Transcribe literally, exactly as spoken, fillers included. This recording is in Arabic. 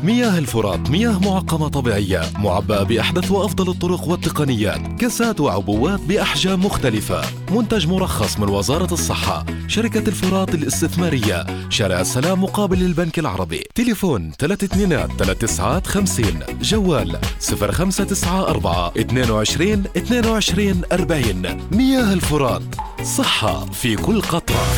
مياه الفرات مياه معقمة طبيعية معبأة بأحدث وأفضل الطرق والتقنيات، كاسات وعبوات بأحجام مختلفة. منتج مرخص من وزارة الصحة. شركة الفرات الاستثمارية، شارع السلام مقابل البنك العربي. تليفون ثلاثة اثنين ثلاثة تسعة خمسين. جوال صفر خمسة تسعة أربعة اثنين وعشرين اثنين وعشرين أربعين. مياه الفرات، صحة في كل قطرة.